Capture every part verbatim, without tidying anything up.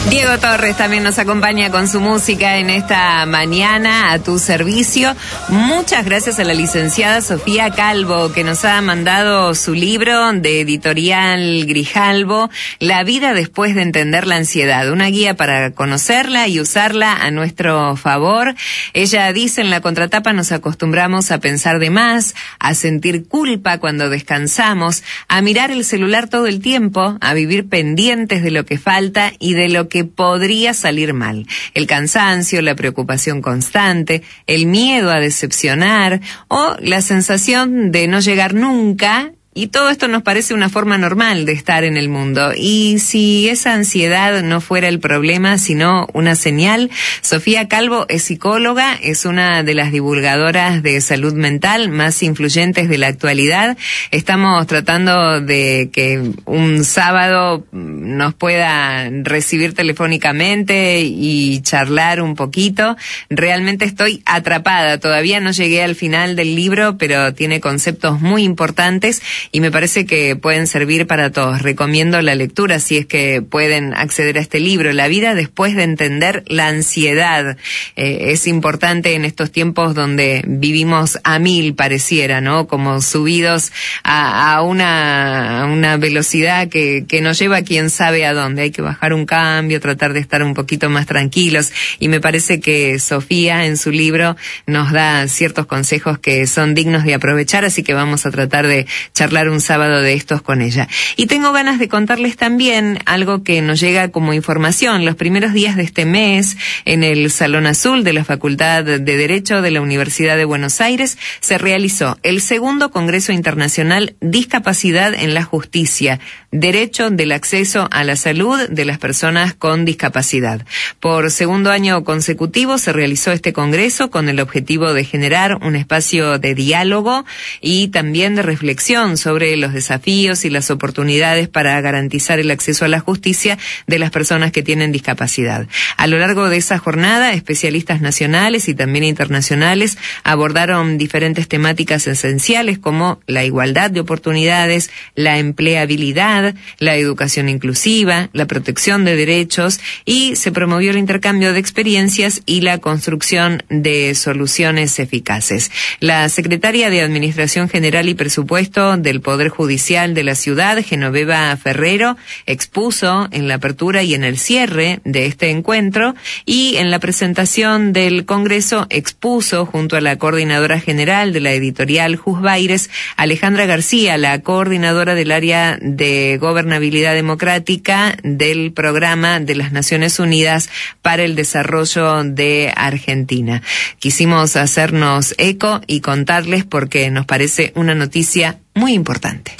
Diego Torres también nos acompaña con su música en esta mañana a tu servicio. Muchas gracias a la licenciada Sofía Calvo, que nos ha mandado su libro de editorial Grijalbo, La vida después de entender la ansiedad, una guía para conocerla y usarla a nuestro favor. Ella dice en la contratapa: nos acostumbramos a pensar de más, a sentir culpa cuando descansamos, a mirar el celular todo el tiempo, a vivir pendientes de lo que falta y de lo que podría salir mal. El cansancio, la preocupación constante, el miedo a decepcionar o la sensación de no llegar nunca. Y todo esto nos parece una forma normal de estar en el mundo. Y si esa ansiedad no fuera el problema, sino una señal. Sofía Calvo es psicóloga, es una de las divulgadoras de salud mental más influyentes de la actualidad. Estamos tratando de que un sábado nos pueda recibir telefónicamente y charlar un poquito. Realmente estoy atrapada. Todavía no llegué al final del libro, pero tiene conceptos muy importantes y me parece que pueden servir para todos. Recomiendo la lectura si es que pueden acceder a este libro, La vida después de entender la ansiedad. Eh, es importante en estos tiempos donde vivimos a mil, pareciera, ¿no? Como subidos a, a, una, a una velocidad que, que nos lleva a quién sabe a dónde. Hay que bajar un cambio, tratar de estar un poquito más tranquilos. Y me parece que Sofía en su libro nos da ciertos consejos que son dignos de aprovechar, así que vamos a tratar de charlar un sábado de estos con ella. Y tengo ganas de contarles también algo que nos llega como información. Los primeros días de este mes, en el Salón Azul de la Facultad de Derecho de la Universidad de Buenos Aires, se realizó el segundo Congreso Internacional Discapacidad en la Justicia, Derecho del Acceso a la Salud de las Personas con Discapacidad. Por segundo año consecutivo se realizó este congreso con el objetivo de generar un espacio de diálogo y también de reflexión sobre los desafíos y las oportunidades para garantizar el acceso a la justicia de las personas que tienen discapacidad. A lo largo de esa jornada, especialistas nacionales y también internacionales abordaron diferentes temáticas esenciales como la igualdad de oportunidades, la empleabilidad, la educación inclusiva, la protección de derechos, y se promovió el intercambio de experiencias y la construcción de soluciones eficaces. La secretaria de Administración General y Presupuesto del Poder Judicial de la ciudad, Genoveva Ferrero, expuso en la apertura y en el cierre de este encuentro, y en la presentación del Congreso expuso junto a la coordinadora general de la editorial Jusbaires, Alejandra García, la coordinadora del área de gobernabilidad democrática del Programa de las Naciones Unidas para el Desarrollo de Argentina. Quisimos hacernos eco y contarles porque nos parece una noticia muy importante.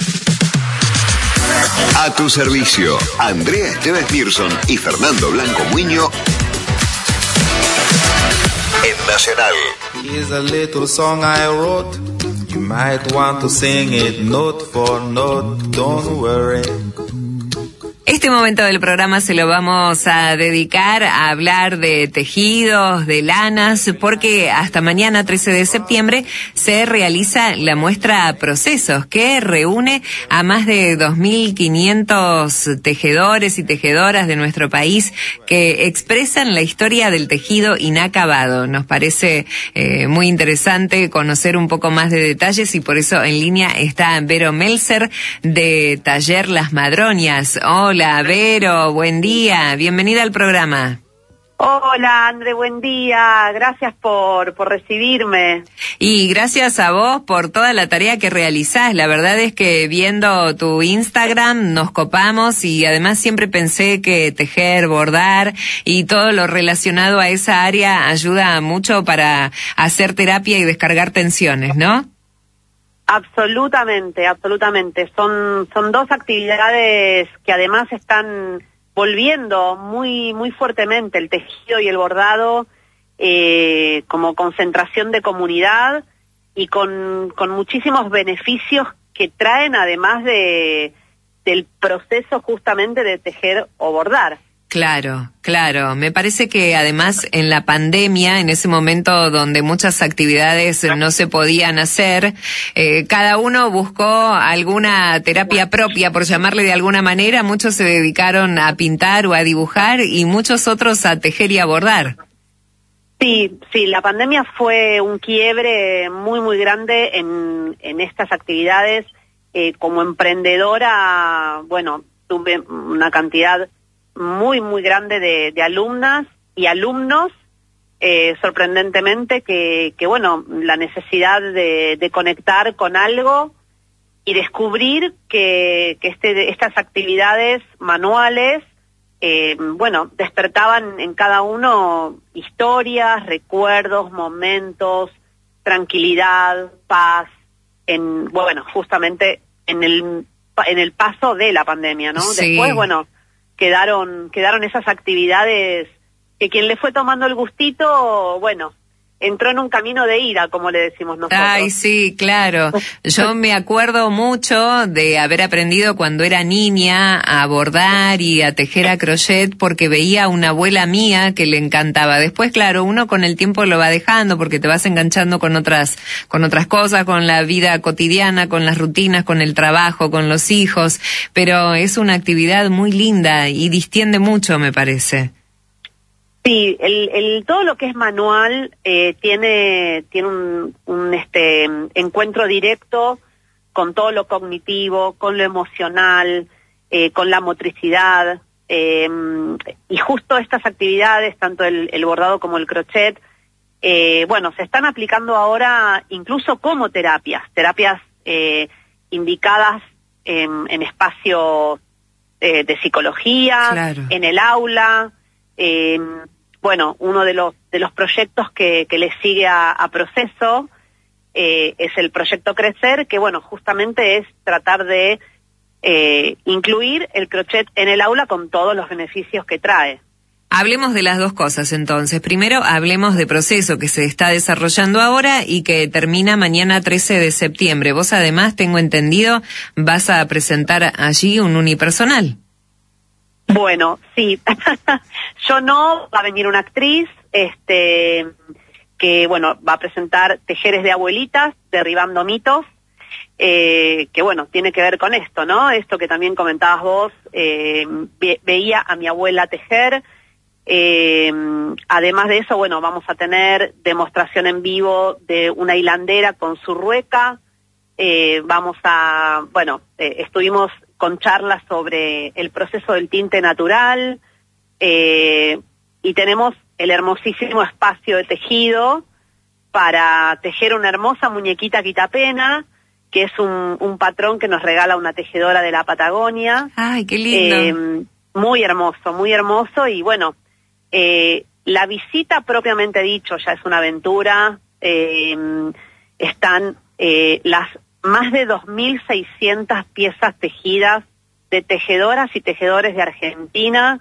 A tu servicio, Andrea Esteves Pearson y Fernando Blanco Muño en Nacional. Here's a little song I wrote. You might want to sing it note for note. Don't worry. Este momento del programa se lo vamos a dedicar a hablar de tejidos, de lanas, porque hasta mañana, trece de septiembre, se realiza la muestra Procesos, que reúne a más de dos mil quinientos tejedores y tejedoras de nuestro país que expresan la historia del tejido inacabado. Nos parece eh, muy interesante conocer un poco más de detalles y por eso en línea está Vero Melzer de Taller Las Madroñas. Hola. Hola, Vero, buen día, bienvenida al programa. Hola, André, buen día, gracias por, por recibirme. Y gracias a vos por toda la tarea que realizás. La verdad es que viendo tu Instagram nos copamos y además siempre pensé que tejer, bordar y todo lo relacionado a esa área ayuda mucho para hacer terapia y descargar tensiones, ¿no? Absolutamente, absolutamente. Son, son dos actividades que además están volviendo muy, muy fuertemente, el tejido y el bordado, eh, como concentración de comunidad y con, con muchísimos beneficios que traen además de, del proceso justamente de tejer o bordar. Claro, claro. Me parece que además en la pandemia, en ese momento donde muchas actividades no se podían hacer, eh, cada uno buscó alguna terapia propia, por llamarle de alguna manera. Muchos se dedicaron a pintar o a dibujar y muchos otros a tejer y a bordar. Sí, sí, la pandemia fue un quiebre muy, muy grande en, en estas actividades. Eh, como emprendedora, bueno, tuve una cantidad muy, muy grande de, de alumnas y alumnos, eh, sorprendentemente, que, que, bueno, la necesidad de, de conectar con algo y descubrir que, que este, estas actividades manuales, eh, bueno, despertaban en cada uno historias, recuerdos, momentos, tranquilidad, paz, en, bueno, justamente en el, en el paso de la pandemia, ¿no? Sí. Después, bueno, quedaron quedaron esas actividades que quien le fue tomando el gustito, bueno, entró en un camino de ira, como le decimos nosotros. Ay, sí, claro. Yo me acuerdo mucho de haber aprendido cuando era niña a bordar y a tejer a crochet porque veía a una abuela mía que le encantaba. Después, claro, uno con el tiempo lo va dejando porque te vas enganchando con otras, con otras cosas, con la vida cotidiana, con las rutinas, con el trabajo, con los hijos. Pero es una actividad muy linda y distiende mucho, me parece. Sí, el, el todo lo que es manual eh, tiene tiene un, un este encuentro directo con todo lo cognitivo, con lo emocional, eh, con la motricidad, eh, y justo estas actividades, tanto el, el bordado como el crochet, eh, bueno, se están aplicando ahora incluso como terapias, terapias eh, indicadas en, en espacios eh, de psicología, Claro. en el aula. Eh, bueno, uno de los de los proyectos que, que le sigue a, a Proceso eh, es el proyecto Crecer, que bueno, justamente es tratar de eh, incluir el crochet en el aula con todos los beneficios que trae. Hablemos de las dos cosas entonces. Primero, hablemos de Proceso, que se está desarrollando ahora y que termina mañana trece de septiembre. Vos además, tengo entendido, vas a presentar allí un unipersonal. Bueno, sí. Yo no, va a venir una actriz, este, que bueno, va a presentar Tejeres de Abuelitas, Derribando Mitos, eh, que bueno, tiene que ver con esto, ¿no? Esto que también comentabas vos, eh, ve, veía a mi abuela tejer. Eh, además de eso, bueno, vamos a tener demostración en vivo de una hilandera con su rueca. Eh, vamos a, bueno, eh, estuvimos con charlas sobre el proceso del tinte natural, eh, y tenemos el hermosísimo espacio de tejido para tejer una hermosa muñequita quitapena, que es un, un patrón que nos regala una tejedora de la Patagonia. Ay, qué lindo. Eh, muy hermoso, muy hermoso, y bueno, eh, la visita propiamente dicho ya es una aventura. Eh, están eh, las más de dos mil seiscientas piezas tejidas de tejedoras y tejedores de Argentina,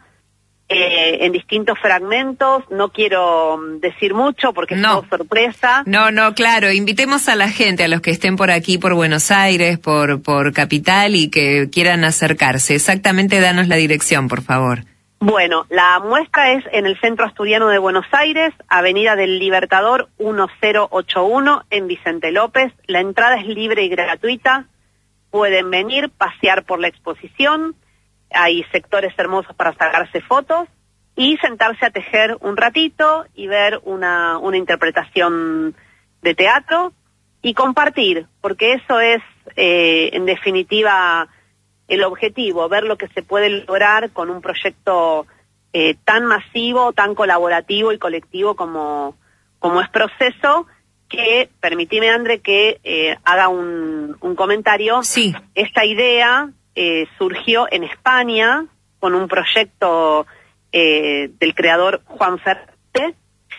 eh, en distintos fragmentos. No quiero decir mucho porque es No. todo sorpresa. No, no, claro, invitemos a la gente, a los que estén por aquí, por Buenos Aires, por, por Capital y que quieran acercarse. Exactamente, danos la dirección, por favor. Bueno, la muestra es en el Centro Asturiano de Buenos Aires, Avenida del Libertador mil ochenta y uno, en Vicente López. La entrada es libre y gratuita. Pueden venir, pasear por la exposición. Hay sectores hermosos para sacarse fotos y sentarse a tejer un ratito y ver una, una interpretación de teatro y compartir, porque eso es, eh, en definitiva, el objetivo, ver lo que se puede lograr con un proyecto eh, tan masivo, tan colaborativo y colectivo como, como es Proceso, que, permitime, André, que eh, haga un, un comentario. Sí. Esta idea eh, surgió en España con un proyecto eh, del creador Juan Fernández,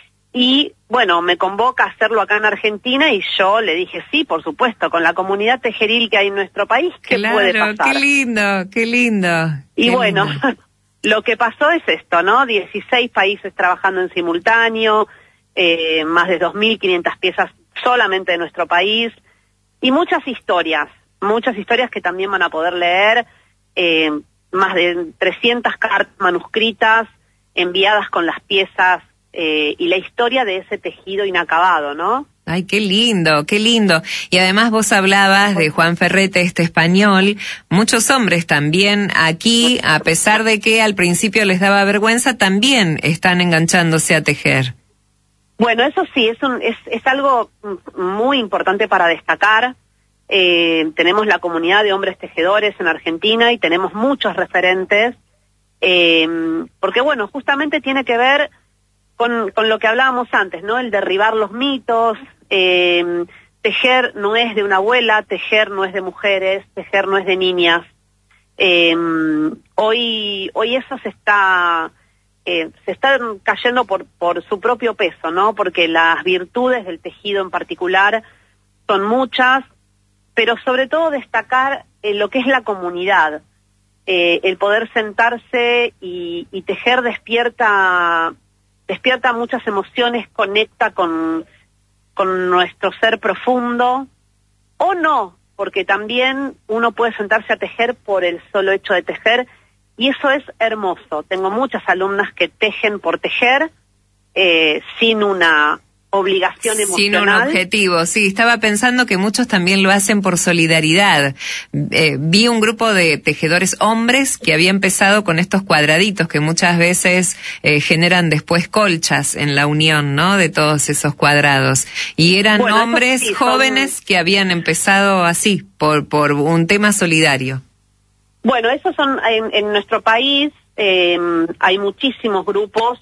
y bueno, me convoca a hacerlo acá en Argentina y yo le dije sí, por supuesto, con la comunidad tejeril que hay en nuestro país, ¿qué Claro, puede pasar? qué lindo, qué lindo. Y qué bueno, lindo. lo que pasó es esto, ¿no? dieciséis países trabajando en simultáneo, eh, más de dos mil quinientas piezas solamente de nuestro país, y muchas historias, muchas historias que también van a poder leer, eh, más de trescientas cartas manuscritas enviadas con las piezas eh, y la historia de ese tejido inacabado, ¿no? Ay, qué lindo, qué lindo. Y además vos hablabas de Juan Ferrete, este español. Muchos hombres también aquí, a pesar de que al principio les daba vergüenza, también están enganchándose a tejer. Bueno, eso sí, es, un, es, es algo muy importante para destacar. Eh, tenemos la comunidad de hombres tejedores en Argentina y tenemos muchos referentes, eh, porque bueno, justamente tiene que ver con, con lo que hablábamos antes, ¿no? El derribar los mitos. Eh, tejer no es de una abuela, tejer no es de mujeres, tejer no es de niñas. Eh, hoy, hoy eso se está, eh, se está cayendo por, por su propio peso, ¿no? Porque las virtudes del tejido en particular son muchas, pero sobre todo destacar eh, lo que es la comunidad. Eh, el poder sentarse y, y tejer despierta, despierta muchas emociones, conecta con, con nuestro ser profundo, o no, porque también uno puede sentarse a tejer por el solo hecho de tejer, y eso es hermoso. Tengo muchas alumnas que tejen por tejer, eh, sin una obligación emocional. Sin un objetivo, sí. Estaba pensando que muchos también lo hacen por solidaridad. Eh, vi un grupo de tejedores hombres que había empezado con estos cuadraditos que muchas veces eh, generan después colchas en la unión, ¿no? De todos esos cuadrados. Y eran bueno, hombres sí, jóvenes son... que habían empezado así, por, por un tema solidario. Bueno, esos son, en, en nuestro país eh, hay muchísimos grupos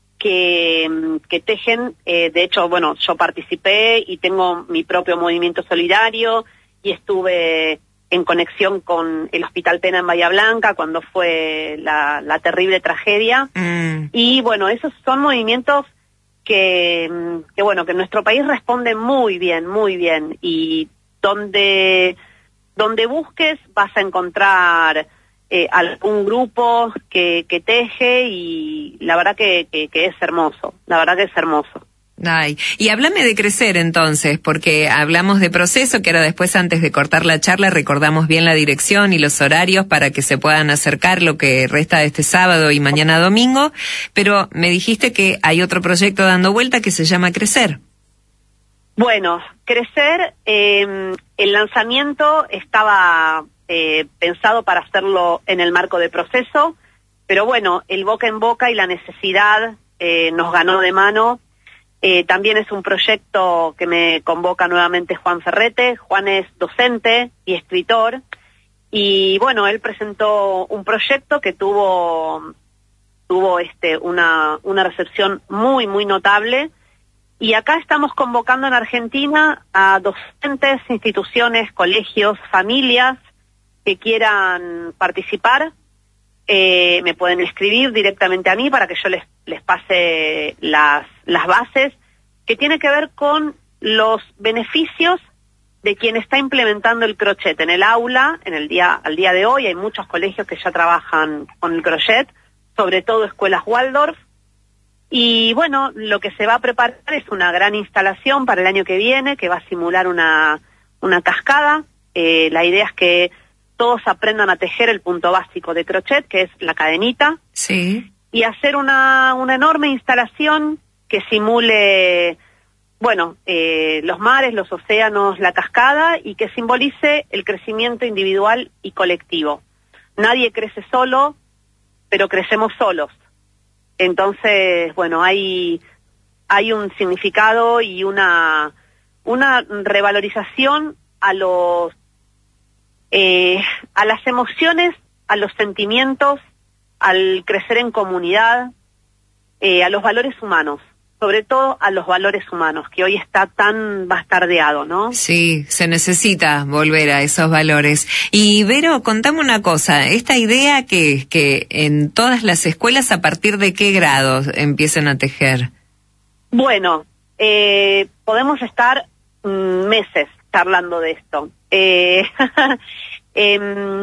que, que tejen. Eh, de hecho, bueno, yo participé y tengo mi propio movimiento solidario y estuve en conexión con el Hospital Pena en Bahía Blanca cuando fue la, la terrible tragedia. Mm. Y bueno, esos son movimientos que, que, bueno, que nuestro país responde muy bien, muy bien. Y donde, donde busques vas a encontrar Eh, algún grupo que, que teje, y la verdad que, que, que es hermoso, la verdad que es hermoso. Ay, y háblame de Crecer entonces, porque hablamos de proceso, que ahora después, antes de cortar la charla, recordamos bien la dirección y los horarios para que se puedan acercar lo que resta de este sábado y mañana domingo, pero me dijiste que hay otro proyecto dando vuelta que se llama Crecer. Bueno, Crecer, eh, el lanzamiento estaba Eh, pensado para hacerlo en el marco de proceso, pero bueno, el boca en boca y la necesidad eh, nos ganó de mano. Eh, también es un proyecto que me convoca nuevamente Juan Ferrete. Juan es docente y escritor, y bueno, él presentó un proyecto que tuvo tuvo este una una recepción muy muy notable, y acá estamos convocando en Argentina a docentes, instituciones, colegios, familias que quieran participar. Eh, me pueden escribir directamente a mí para que yo les, les pase las, las bases, que tiene que ver con los beneficios de quien está implementando el crochet en el aula. En el día, al día de hoy hay muchos colegios que ya trabajan con el crochet, sobre todo escuelas Waldorf. Y bueno, lo que se va a preparar es una gran instalación para el año que viene, que va a simular una, una cascada. Eh, la idea es que todos aprendan a tejer el punto básico de crochet, que es la cadenita. Sí. Y hacer una, una enorme instalación que simule, bueno, eh, los mares, los océanos, la cascada, y que simbolice el crecimiento individual y colectivo. Nadie crece solo, pero crecemos solos. Entonces, bueno, hay, hay un significado y una, una revalorización a los Eh, a las emociones, a los sentimientos, al crecer en comunidad, eh, a los valores humanos, sobre todo a los valores humanos, que hoy está tan bastardeado, ¿no? Sí, se necesita volver a esos valores. Y Vero, contame una cosa, esta idea que, que en todas las escuelas, ¿a partir de qué grado empiecen a tejer? Bueno, eh, podemos estar mm, meses charlando de esto. Eh, eh,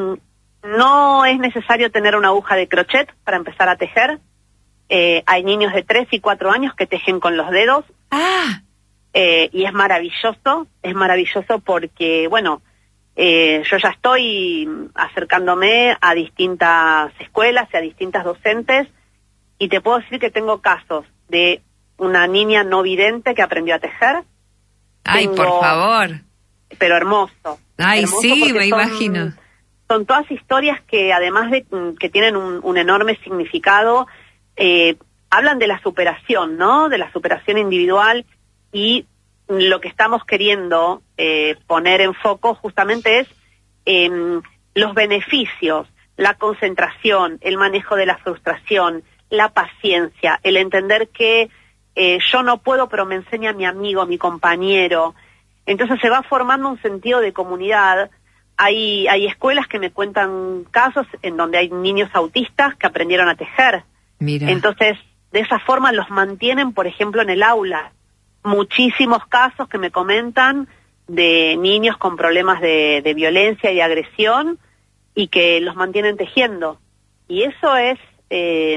no es necesario tener una aguja de crochet para empezar a tejer. Eh, hay niños de tres y cuatro años que tejen con los dedos. Ah. Eh, y es maravilloso, es maravilloso porque, bueno, Eh, yo ya estoy acercándome a distintas escuelas y a distintas docentes y te puedo decir que tengo casos de una niña no vidente que aprendió a tejer. Ay, Tengo, por favor. Pero hermoso. Ay, hermoso sí, me son, imagino. Son todas historias que además de que tienen un, un enorme significado, eh, hablan de la superación, ¿no? De la superación individual, y lo que estamos queriendo eh, poner en foco justamente es eh, los beneficios, la concentración, el manejo de la frustración, la paciencia, el entender que eh, yo no puedo, pero me enseña mi amigo, mi compañero. Entonces se va formando un sentido de comunidad. Hay, hay escuelas que me cuentan casos en donde hay niños autistas que aprendieron a tejer. Mira. Entonces, de esa forma los mantienen, por ejemplo, en el aula. Muchísimos casos que me comentan de niños con problemas de, de violencia y agresión y que los mantienen tejiendo. Y eso es eh,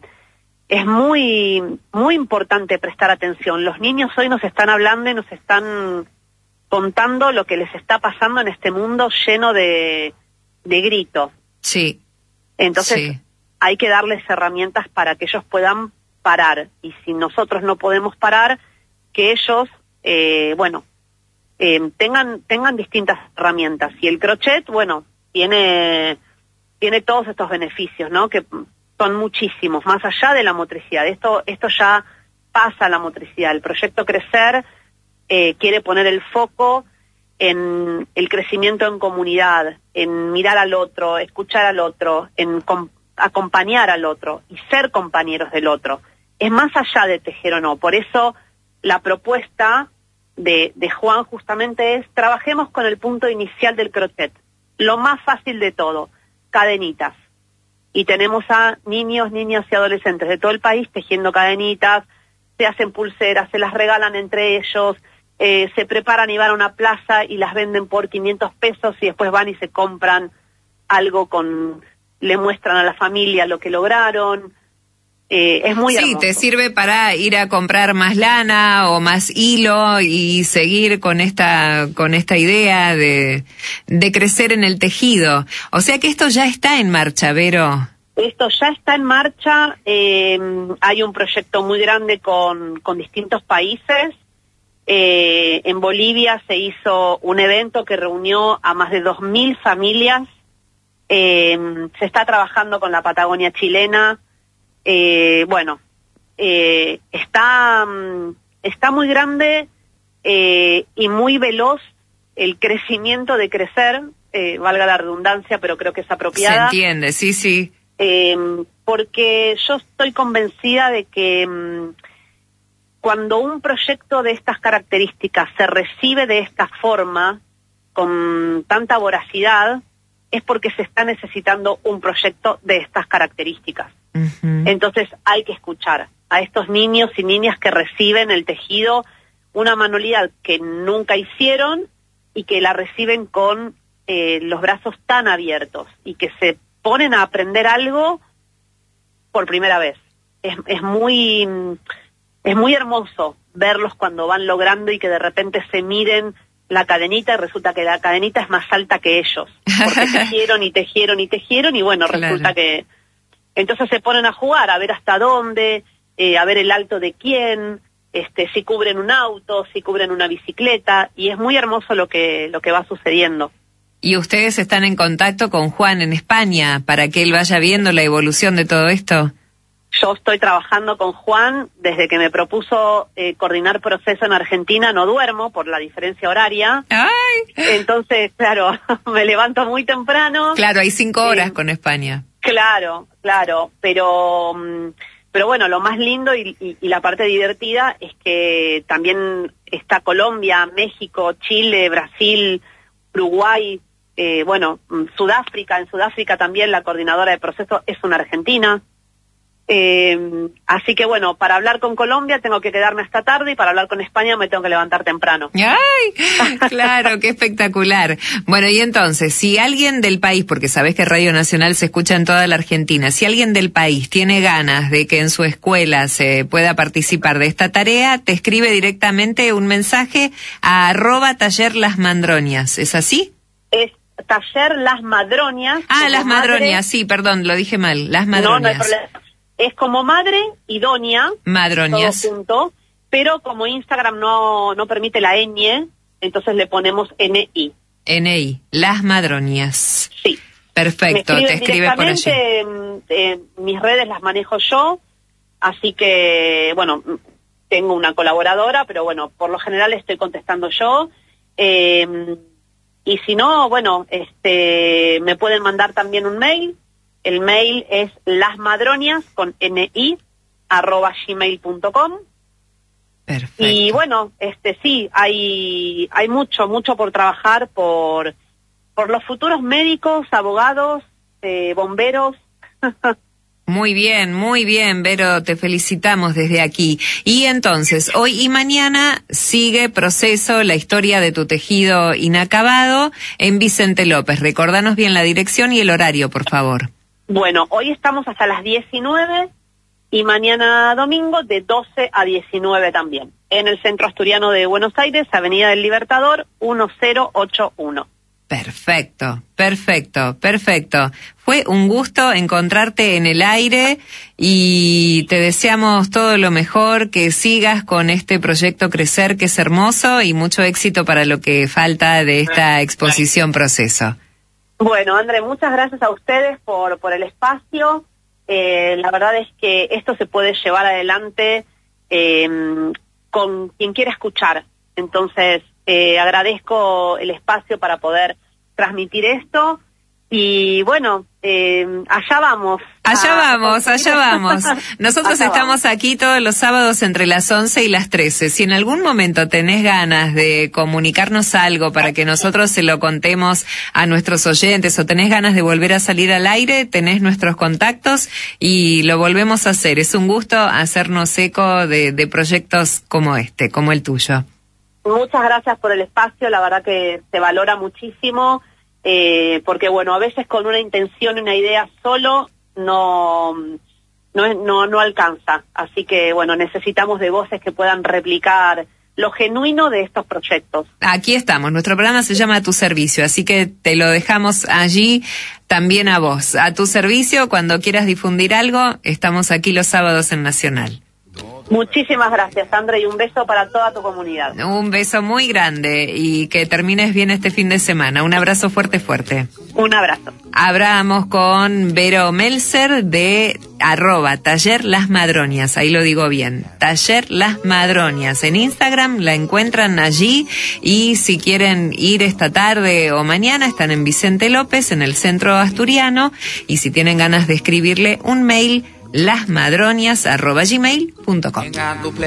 es muy muy importante prestar atención. Los niños hoy nos están hablando y nos están contando lo que les está pasando en este mundo lleno de, de gritos. Sí. Entonces sí. hay que darles herramientas para que ellos puedan parar. Y si nosotros no podemos parar, que ellos, eh, bueno, eh, tengan tengan distintas herramientas. Y el crochet, bueno, tiene tiene todos estos beneficios, ¿no? Que son muchísimos, más allá de la motricidad. Esto esto ya pasa a la motricidad. El proyecto Crecer eh, quiere poner el foco en el crecimiento en comunidad, en mirar al otro, escuchar al otro, en com- acompañar al otro y ser compañeros del otro. Es más allá de tejer o no. Por eso la propuesta de, de Juan justamente es: trabajemos con el punto inicial del crochet, lo más fácil de todo, cadenitas. Y tenemos a niños, niñas y adolescentes de todo el país tejiendo cadenitas, se hacen pulseras, se las regalan entre ellos, eh, se preparan y van a una plaza y las venden por quinientos pesos y después van y se compran algo con, le muestran a la familia lo que lograron. Eh, es muy sí, hermoso. Te sirve para ir a comprar más lana o más hilo y seguir con esta con esta idea de, de crecer en el tejido. O sea que esto ya está en marcha, Vero. Esto ya está en marcha. Eh, hay un proyecto muy grande con, con distintos países. Eh, en Bolivia se hizo un evento que reunió a más de dos mil familias. Eh, se está trabajando con la Patagonia chilena. Eh, bueno, eh, está, está muy grande eh, y muy veloz el crecimiento de Crecer, eh, valga la redundancia, pero creo que es apropiada. Se entiende, sí, sí. Eh, porque yo estoy convencida de que um, cuando un proyecto de estas características se recibe de esta forma, con tanta voracidad, es porque se está necesitando un proyecto de estas características. Uh-huh. Entonces hay que escuchar a estos niños y niñas que reciben el tejido, una manualidad que nunca hicieron y que la reciben con eh, los brazos tan abiertos y que se ponen a aprender algo por primera vez. Es, es muy es muy hermoso verlos cuando van logrando y que de repente se miren la cadenita y resulta que la cadenita es más alta que ellos, porque tejieron y tejieron y tejieron y bueno, claro. Resulta que entonces se ponen a jugar, a ver hasta dónde, eh, a ver el alto de quién, este, si cubren un auto, si cubren una bicicleta, y es muy hermoso lo que lo que va sucediendo. ¿Y ustedes están en contacto con Juan en España para que él vaya viendo la evolución de todo esto? Yo estoy trabajando con Juan desde que me propuso eh, coordinar proceso en Argentina. No duermo por la diferencia horaria. ¡Ay! Entonces, claro, me levanto muy temprano. Claro, hay cinco horas eh, con España. Claro, claro, pero pero bueno, lo más lindo y, y, y la parte divertida es que también está Colombia, México, Chile, Brasil, Uruguay, eh, bueno, Sudáfrica. En Sudáfrica también la coordinadora de proceso es una argentina. Eh, así que bueno, para hablar con Colombia tengo que quedarme hasta tarde y para hablar con España me tengo que levantar temprano. ¡Ay! Claro, qué espectacular. Bueno, y entonces, si alguien del país, porque sabés que Radio Nacional se escucha en toda la Argentina, si alguien del país tiene ganas de que en su escuela se pueda participar de esta tarea, te escribe directamente un mensaje a arroba taller las mandroñas, ¿es así? Es Taller Las Madroñas. Ah, Las Madroñas, sí, perdón, lo dije mal. Las Madroñas. No, no hay problema. Es como madre y doña. Madroñas. Todo junto, pero como Instagram no, no permite la ñ, entonces le ponemos N I. N I, Las Madroñas. Sí. Perfecto, te escribe por allí. Eh, mis redes las manejo yo, así que, bueno, tengo una colaboradora, pero bueno, por lo general estoy contestando yo. Eh, y si no, bueno, este, me pueden mandar también un mail. El mail es lasmadroñas con ni arroba gmail punto com. Perfecto. Y bueno, este sí, hay hay mucho, mucho por trabajar por por los futuros médicos, abogados, eh, bomberos. Muy bien, muy bien, Vero, te felicitamos desde aquí. Y entonces, hoy y mañana sigue Proceso, la historia de tu tejido inacabado en Vicente López. Recordanos bien la dirección y el horario, por favor. Bueno, hoy estamos hasta las diecinueve y mañana domingo de doce a diecinueve también, en el Centro Asturiano de Buenos Aires, Avenida del Libertador, diez ochenta y uno. Perfecto, perfecto, perfecto. Fue un gusto encontrarte en el aire y te deseamos todo lo mejor, que sigas con este proyecto crecer, que es hermoso, y mucho éxito para lo que falta de esta exposición Proceso. Bueno, André, muchas gracias a ustedes por, por el espacio. Eh, la verdad es que esto se puede llevar adelante eh, con quien quiera escuchar. Entonces, eh, agradezco el espacio para poder transmitir esto. Y bueno, eh, allá vamos. Allá a, vamos, a allá vamos. Nosotros allá estamos vamos. Aquí todos los sábados entre las once y las trece. Si en algún momento tenés ganas de comunicarnos algo para que nosotros se lo contemos a nuestros oyentes, o tenés ganas de volver a salir al aire, tenés nuestros contactos y lo volvemos a hacer. Es un gusto hacernos eco de, de proyectos como este, como el tuyo. Muchas gracias por el espacio, la verdad que se valora muchísimo. Eh, porque bueno, a veces con una intención, una idea solo no, no, no, no alcanza. Así que bueno, necesitamos de voces que puedan replicar lo genuino de estos proyectos. Aquí estamos, nuestro programa se llama A Tu Servicio, así que te lo dejamos allí también a vos. A tu servicio, cuando quieras difundir algo, estamos aquí los sábados en Nacional. Muchísimas gracias, André, y un beso para toda tu comunidad. Un beso muy grande y que termines bien este fin de semana. Un abrazo fuerte, fuerte. Un abrazo. Hablamos con Vero Melzer de arroba Taller Las Madroñas, ahí lo digo bien, Taller Las Madroñas. En Instagram la encuentran allí, y si quieren ir esta tarde o mañana están en Vicente López, en el Centro Asturiano, y si tienen ganas de escribirle un mail, lasmadroñas arroba gmail punto com.